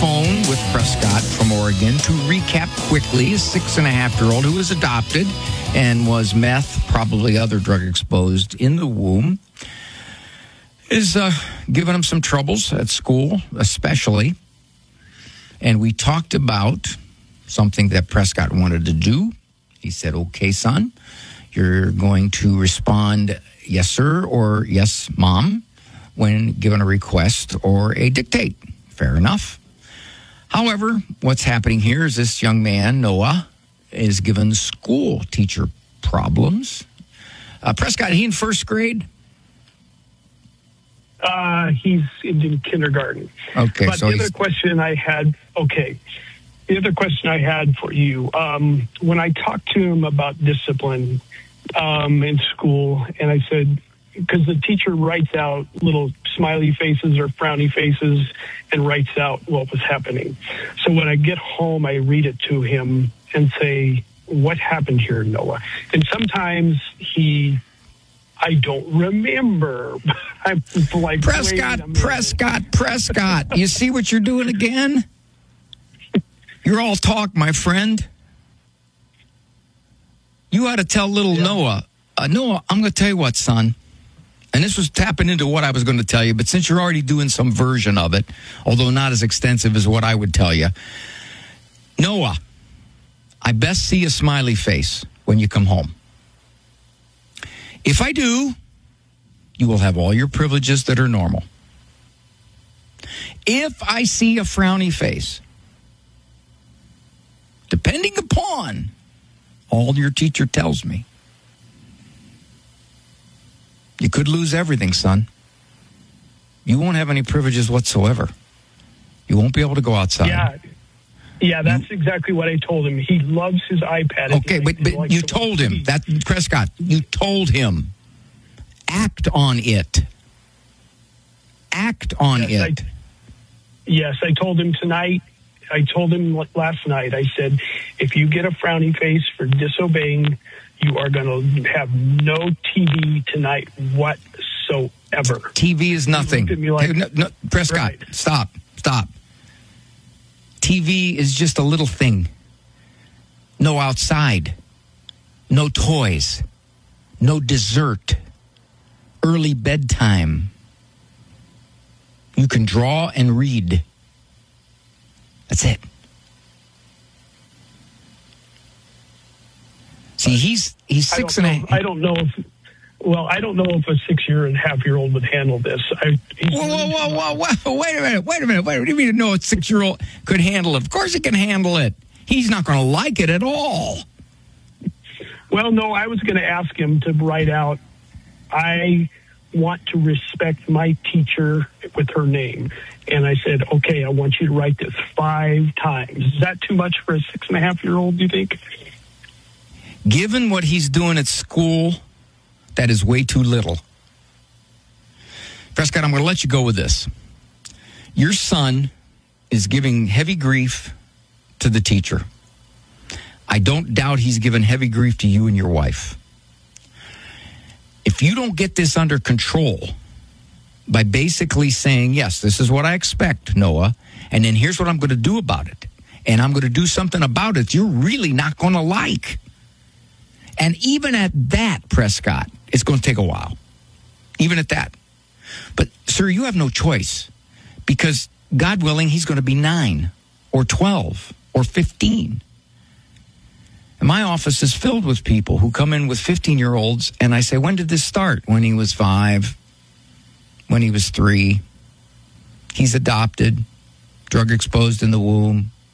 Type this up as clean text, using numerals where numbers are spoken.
phone with Prescott from Oregon to recap quickly. A 6.5-year-old who was adopted and was meth, probably other drug exposed in the womb, is giving him some troubles at school, especially. And we talked about something that Prescott wanted to do. He said, okay, son, you're going to respond yes, sir, or yes, mom, when given a request or a dictate. Fair enough. However, what's happening here is this young man, Noah, is given school teacher problems. Prescott, he in first grade? He's in kindergarten. Okay, but so the other question I had for you, when I talked to him about discipline in school, and I said, because the teacher writes out little smiley faces or frowny faces and writes out what was happening. So when I get home, I read it to him and say, what happened here, Noah? And sometimes I don't remember. I'm like, Prescott. You see what you're doing again? You're all talk, my friend. You ought to tell little Noah. Noah, I'm going to tell you what, son. And this was tapping into what I was going to tell you, but since you're already doing some version of it, although not as extensive as what I would tell you, Noah, I best see a smiley face when you come home. If I do, you will have all your privileges that are normal. If I see a frowny face, depending upon all your teacher tells me, you could lose everything, son. You won't have any privileges whatsoever. You won't be able to go outside. Yeah, that's exactly what I told him. He loves his iPad. Okay, but you told him. That, Prescott, you told him. Act on it. Act on it. Yes, I told him tonight. I told him last night. I said, if you get a frowny face for disobeying, you are going to have no TV tonight whatsoever. TV is nothing. He looked at me like, no, Prescott, right. Stop. TV is just a little thing. No outside. No toys. No dessert. Early bedtime. You can draw and read. That's it. See, he's 6.5. I don't know if a 6.5-year-old would handle this. Whoa! Wait a minute. What do you mean a 6-year-old could handle it? Of course he can handle it. He's not going to like it at all. Well, no, I was going to ask him to write out, I want to respect my teacher with her name. And I said, okay, I want you to write this 5 times. Is that too much for a 6.5-year-old, do you think? Given what he's doing at school, that is way too little. Prescott, I'm going to let you go with this. Your son is giving heavy grief to the teacher. I don't doubt he's given heavy grief to you and your wife. If you don't get this under control by basically saying, yes, this is what I expect, Noah, and then here's what I'm going to do about it, and I'm going to do something about it you're really not going to like. And even at that, Prescott, it's going to take a while. Even at that. But, sir, you have no choice. Because, God willing, he's going to be 9 or 12 or 15. And my office is filled with people who come in with 15-year-olds, and I say, when did this start? When he was 5, when he was 3. He's adopted, drug exposed in the womb.